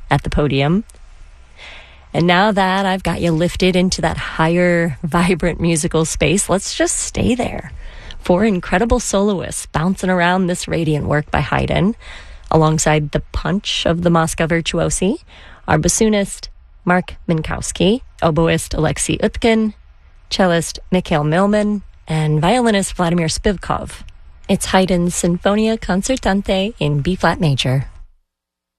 at the podium. And now that I've got you lifted into that higher, vibrant musical space, let's just stay there. 4 incredible soloists bouncing around this radiant work by Haydn, alongside the punch of the Moscow virtuosi, our bassoonist Mark Minkowski, oboist Alexei Utkin, cellist Mikhail Milman, and violinist Vladimir Spivkov. It's Haydn's Sinfonia Concertante in B-flat major.